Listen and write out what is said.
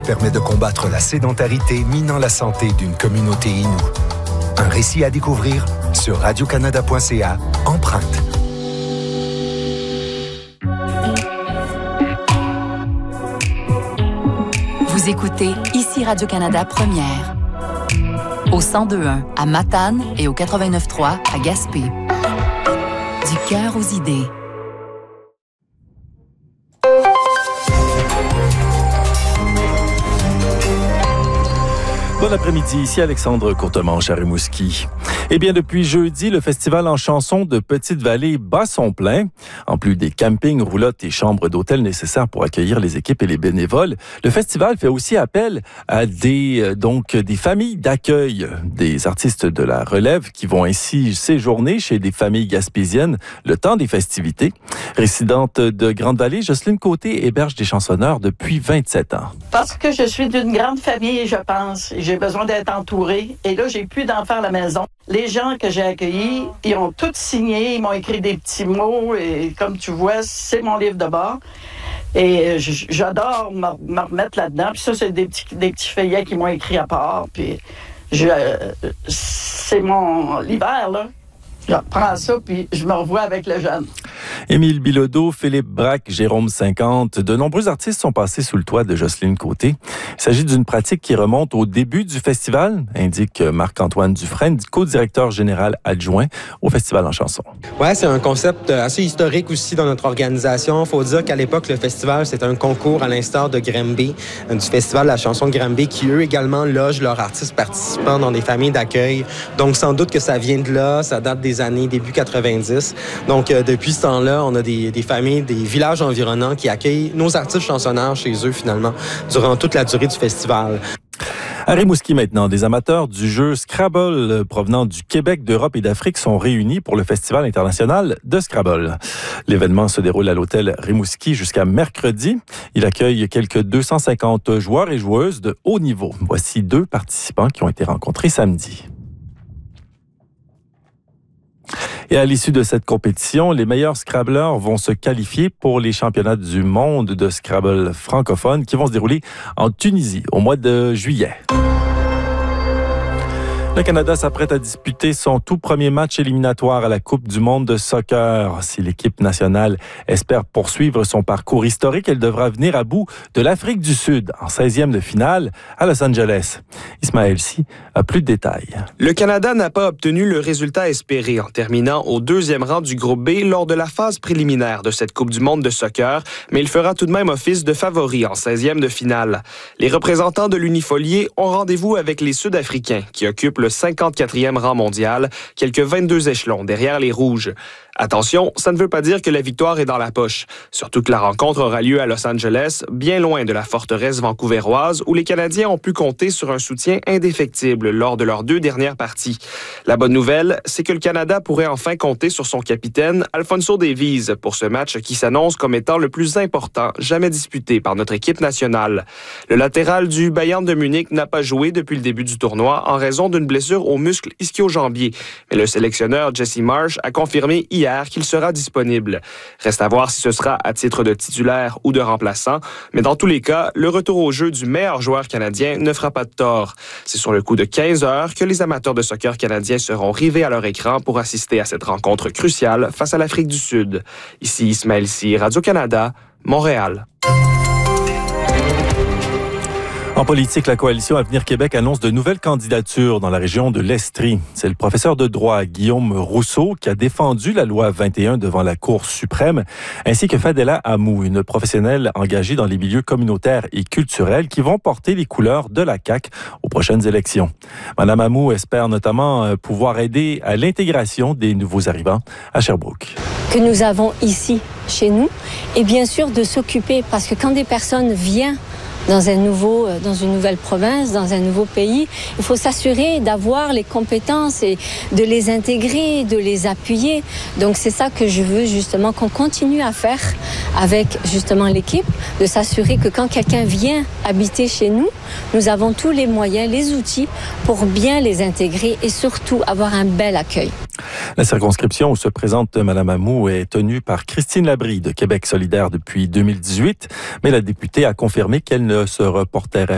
permet de combattre la sédentarité minant la santé d'une communauté inoue. Un récit à découvrir sur radiocanada.ca, Empreinte. Vous écoutez ici Radio-Canada Première. Au 102.1 à Matane et au 89.3 à Gaspé. Du cœur aux idées. Bon après-midi, ici Alexandre Courtemanche à Rimouski. Eh bien, depuis jeudi, le festival en chansons de Petite-Vallée bat son plein. En plus des campings, roulottes et chambres d'hôtel nécessaires pour accueillir les équipes et les bénévoles, le festival fait aussi appel à des familles d'accueil, des artistes de la relève qui vont ainsi séjourner chez des familles gaspésiennes le temps des festivités. Résidente de Grande-Vallée, Jocelyne Côté héberge des chansonneurs depuis 27 ans. Parce que je suis d'une grande famille, je pense. J'ai besoin d'être entourée. Et là, j'ai plus d'enfants à la maison. Les gens que j'ai accueillis, ils ont tous signé, ils m'ont écrit des petits mots. Et comme tu vois, c'est mon livre de bord. Et j'adore me remettre là-dedans. Puis ça, c'est des petits feuillets qui m'ont écrit à part. Puis c'est l'hiver, là. Je reprends ça, puis je me revois avec le jeune. Émile Bilodeau, Philippe Braque, Jérôme 50, de nombreux artistes sont passés sous le toit de Jocelyne Côté. Il s'agit d'une pratique qui remonte au début du festival, indique Marc-Antoine Dufresne, co-directeur général adjoint au Festival en chansons. Ouais, c'est un concept assez historique aussi dans notre organisation. Faut dire qu'à l'époque, le festival, c'était un concours à l'instar de Granby, du Festival de la chanson de Granby, qui eux également logent leurs artistes participants dans des familles d'accueil. Donc, sans doute que ça vient de là, ça date des années début 90. Donc, depuis ce temps-là, on a des familles, des villages environnants qui accueillent nos artistes chansonneurs chez eux, finalement, durant toute la durée du festival. À Rimouski maintenant, des amateurs du jeu Scrabble provenant du Québec, d'Europe et d'Afrique sont réunis pour le Festival international de Scrabble. L'événement se déroule à l'hôtel Rimouski jusqu'à mercredi. Il accueille quelques 250 joueurs et joueuses de haut niveau. Voici 2 participants qui ont été rencontrés samedi. Et à l'issue de cette compétition, les meilleurs Scrabbleurs vont se qualifier pour les championnats du monde de Scrabble francophone qui vont se dérouler en Tunisie au mois de juillet. Le Canada s'apprête à disputer son tout premier match éliminatoire à la Coupe du monde de soccer. Si l'équipe nationale espère poursuivre son parcours historique, elle devra venir à bout de l'Afrique du Sud en 16e de finale à Los Angeles. Ismaël Sy a plus de détails. Le Canada n'a pas obtenu le résultat espéré en terminant au 2e rang du groupe B lors de la phase préliminaire de cette Coupe du monde de soccer, mais il fera tout de même office de favori en 16e de finale. Les représentants de l'Unifolié ont rendez-vous avec les Sud-Africains qui occupent le 54e rang mondial, quelques 22 échelons derrière les Rouges. Attention, ça ne veut pas dire que la victoire est dans la poche. Surtout que la rencontre aura lieu à Los Angeles, bien loin de la forteresse vancouveroise, où les Canadiens ont pu compter sur un soutien indéfectible lors de leurs 2 dernières parties. La bonne nouvelle, c'est que le Canada pourrait enfin compter sur son capitaine, Alfonso Davies, pour ce match qui s'annonce comme étant le plus important jamais disputé par notre équipe nationale. Le latéral du Bayern de Munich n'a pas joué depuis le début du tournoi en raison d'une blessure au muscle ischio-jambier. Mais le sélectionneur Jesse Marsh a confirmé hier qu'il sera disponible. Reste à voir si ce sera à titre de titulaire ou de remplaçant, mais dans tous les cas, le retour au jeu du meilleur joueur canadien ne fera pas de tort. C'est sur le coup de 15 heures que les amateurs de soccer canadiens seront rivés à leur écran pour assister à cette rencontre cruciale face à l'Afrique du Sud. Ici Ismaël Sy, Radio-Canada, Montréal. En politique, la coalition Avenir Québec annonce de nouvelles candidatures dans la région de l'Estrie. C'est le professeur de droit Guillaume Rousseau qui a défendu la loi 21 devant la Cour suprême, ainsi que Fadela Amou, une professionnelle engagée dans les milieux communautaires et culturels qui vont porter les couleurs de la CAQ aux prochaines élections. Madame Amou espère notamment pouvoir aider à l'intégration des nouveaux arrivants à Sherbrooke. Que nous avons ici, chez nous, et bien sûr de s'occuper, parce que quand des personnes viennent dans une nouvelle province, dans un nouveau pays, il faut s'assurer d'avoir les compétences et de les intégrer, de les appuyer. Donc c'est ça que je veux justement qu'on continue à faire avec justement l'équipe, de s'assurer que quand quelqu'un vient habiter chez nous, nous avons tous les moyens, les outils pour bien les intégrer et surtout avoir un bel accueil. La circonscription où se présente Mme Amou est tenue par Christine Labrie de Québec solidaire depuis 2018, mais la députée a confirmé qu'elle ne se reporterait